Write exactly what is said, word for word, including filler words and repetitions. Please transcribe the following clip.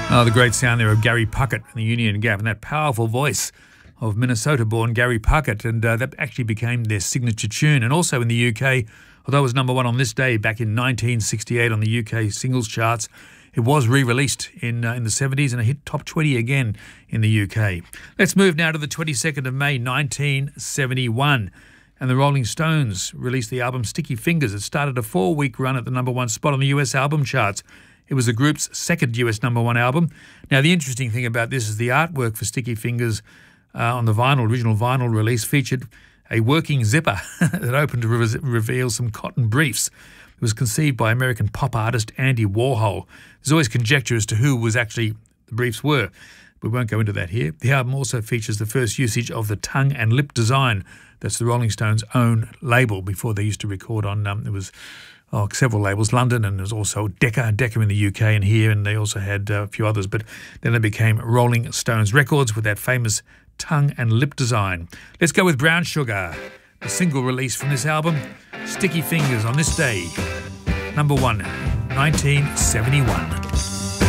Oh, the great sound there of Gary Puckett and the Union Gap, and that powerful voice of Minnesota-born Gary Puckett, and uh, that actually became their signature tune. And also in the U K, although it was number one on this day back in nineteen sixty-eight on the U K singles charts, it was re-released in uh, in the seventies and it hit top twenty again in the U K. Let's move now to the twenty-second of May, nineteen seventy-one. And the Rolling Stones released the album Sticky Fingers. It started a four-week run at the number one spot on the U S album charts. It was the group's second U S number one album. Now, the interesting thing about this is the artwork for Sticky Fingers uh, on the vinyl, original vinyl release, featured a working zipper that opened to re- reveal some cotton briefs. It was conceived by American pop artist Andy Warhol. There's always conjecture as to who was actually the briefs were. We won't go into that here. The album also features the first usage of the tongue and lip design. That's the Rolling Stones' own label. Before they used to record on, um, it was oh, several labels, London, and there's also Decca, Decca in the U K and here, and they also had uh, a few others. But then they became Rolling Stones Records with that famous tongue and lip design. Let's go with Brown Sugar, the single release from this album, Sticky Fingers, on this day, number one, nineteen seventy-one.